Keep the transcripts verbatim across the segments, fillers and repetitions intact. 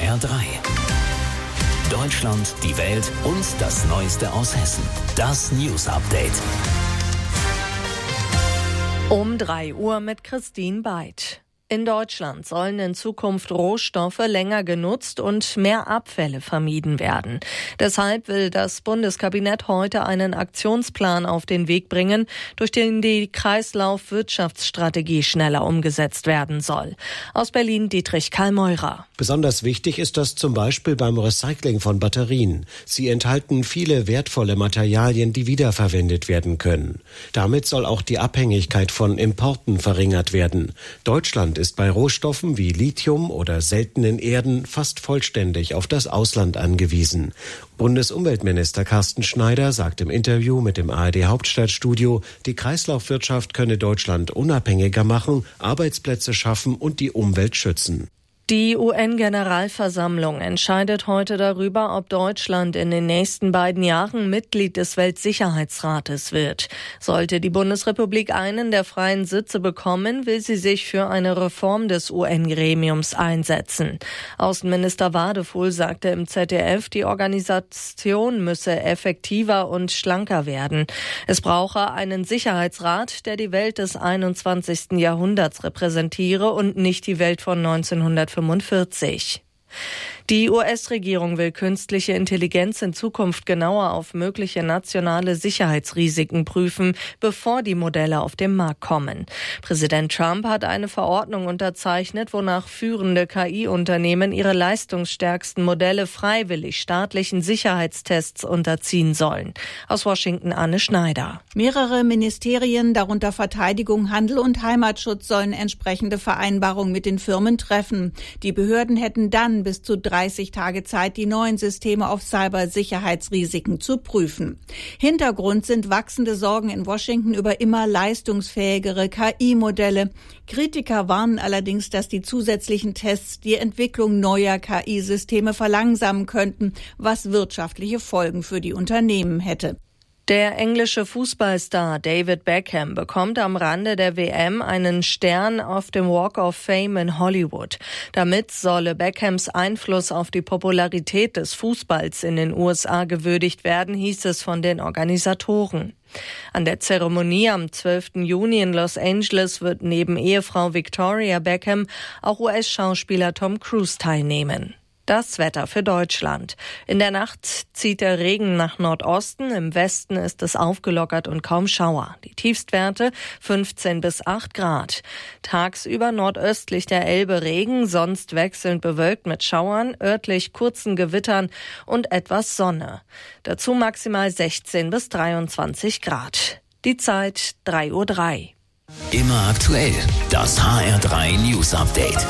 R drei. Deutschland, die Welt und das Neueste aus Hessen. Das News Update. Um drei Uhr mit Christine Beid. In Deutschland sollen in Zukunft Rohstoffe länger genutzt und mehr Abfälle vermieden werden. Deshalb will das Bundeskabinett heute einen Aktionsplan auf den Weg bringen, durch den die Kreislaufwirtschaftsstrategie schneller umgesetzt werden soll. Aus Berlin Dietrich Karl-Meurer. Besonders wichtig ist das zum Beispiel beim Recycling von Batterien. Sie enthalten viele wertvolle Materialien, die wiederverwendet werden können. Damit soll auch die Abhängigkeit von Importen verringert werden. Deutschland ist bei Rohstoffen wie Lithium oder seltenen Erden fast vollständig auf das Ausland angewiesen. Bundesumweltminister Carsten Schneider sagt im Interview mit dem A R D Hauptstadtstudio, die Kreislaufwirtschaft könne Deutschland unabhängiger machen, Arbeitsplätze schaffen und die Umwelt schützen. Die U N-Generalversammlung entscheidet heute darüber, ob Deutschland in den nächsten beiden Jahren Mitglied des Weltsicherheitsrates wird. Sollte die Bundesrepublik einen der freien Sitze bekommen, will sie sich für eine Reform des U N-Gremiums einsetzen. Außenminister Wadefuhl sagte im Z D F, die Organisation müsse effektiver und schlanker werden. Es brauche einen Sicherheitsrat, der die Welt des einundzwanzigsten Jahrhunderts repräsentiere und nicht die Welt von neunzehnhundertfünfundvierzig. Die U S-Regierung will künstliche Intelligenz in Zukunft genauer auf mögliche nationale Sicherheitsrisiken prüfen, bevor die Modelle auf den Markt kommen. Präsident Trump hat eine Verordnung unterzeichnet, wonach führende K I-Unternehmen ihre leistungsstärksten Modelle freiwillig staatlichen Sicherheitstests unterziehen sollen. Aus Washington Anne Schneider. Mehrere Ministerien, darunter Verteidigung, Handel und Heimatschutz, sollen entsprechende Vereinbarungen mit den Firmen treffen. Die Behörden hätten dann bis zu dreißig Tage Zeit, die neuen Systeme auf Cybersicherheitsrisiken zu prüfen. Hintergrund sind wachsende Sorgen in Washington über immer leistungsfähigere K I-Modelle. Kritiker warnen allerdings, dass die zusätzlichen Tests die Entwicklung neuer K I-Systeme verlangsamen könnten, was wirtschaftliche Folgen für die Unternehmen hätte. Der englische Fußballstar David Beckham bekommt am Rande der W M einen Stern auf dem Walk of Fame in Hollywood. Damit solle Beckhams Einfluss auf die Popularität des Fußballs in den U S A gewürdigt werden, hieß es von den Organisatoren. An der Zeremonie am zwölften Juni in Los Angeles wird neben Ehefrau Victoria Beckham auch U S-Schauspieler Tom Cruise teilnehmen. Das Wetter für Deutschland. In der Nacht zieht der Regen nach Nordosten, im Westen ist es aufgelockert und kaum Schauer. Die Tiefstwerte fünfzehn bis acht Grad. Tagsüber nordöstlich der Elbe Regen, sonst wechselnd bewölkt mit Schauern, örtlich kurzen Gewittern und etwas Sonne. Dazu maximal sechzehn bis dreiundzwanzig Grad. Die Zeit drei Uhr drei. Immer aktuell. Das H R drei News Update.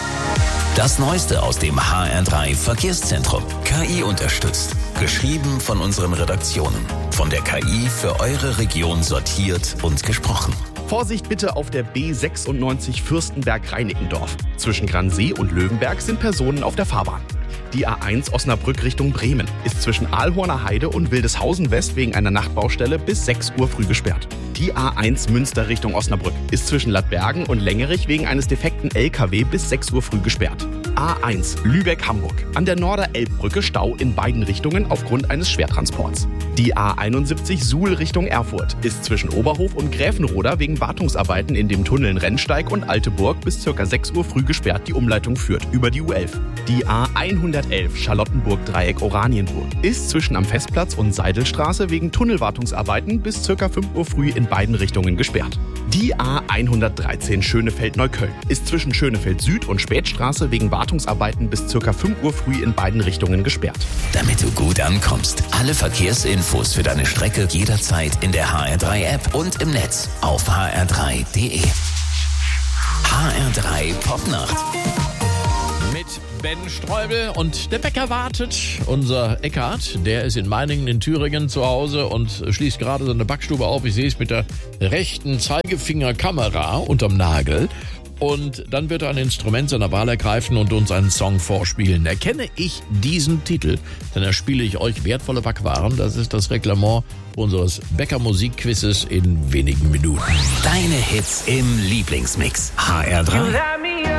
Das Neueste aus dem H R drei Verkehrszentrum. K I unterstützt. Geschrieben von unseren Redaktionen. Von der K I für eure Region sortiert und gesprochen. Vorsicht bitte auf der B sechsundneunzig Fürstenberg-Reinickendorf. Zwischen Gransee und Löwenberg sind Personen auf der Fahrbahn. Die A eins Osnabrück Richtung Bremen ist zwischen Ahlhorner Heide und Wildeshausen West wegen einer Nachtbaustelle bis sechs Uhr früh gesperrt. Die A eins Münster Richtung Osnabrück ist zwischen Ladbergen und Längerich wegen eines defekten L K W bis sechs Uhr früh gesperrt. A eins Lübeck-Hamburg. An der Norder-Elbbrücke Stau in beiden Richtungen aufgrund eines Schwertransports. Die A einundsiebzig Suhl Richtung Erfurt ist zwischen Oberhof und Gräfenroda wegen Wartungsarbeiten in dem Tunneln Rennsteig und Alteburg bis ca. sechs Uhr früh gesperrt. Die Umleitung führt über die U elf. Die A hundertelf Charlottenburg-Dreieck Oranienburg ist zwischen am Festplatz und Seidelstraße wegen Tunnelwartungsarbeiten bis ca. fünf Uhr früh in beiden Richtungen gesperrt. Die A hundertdreizehn Schönefeld-Neukölln ist zwischen Schönefeld Süd und Spätstraße wegen Wartungsarbeiten bis ca. fünf Uhr früh in beiden Richtungen gesperrt. Damit du gut ankommst, alle Verkehrsinfos für deine Strecke jederzeit in der H R drei App und im Netz auf h r drei punkt d e. H R drei Popnacht. Mit Ben Streubel und der Bäcker wartet. Unser Eckart, der ist in Meiningen in Thüringen zu Hause und schließt gerade seine Backstube auf. Ich sehe es mit der rechten Zeigefingerkamera unterm Nagel. Und dann wird er ein Instrument seiner Wahl ergreifen und uns einen Song vorspielen. Erkenne ich diesen Titel, dann erspiele ich euch wertvolle Backwaren. Das ist das Reglement unseres Bäcker-Musikquizzes in wenigen Minuten. Deine Hits im Lieblingsmix. H R drei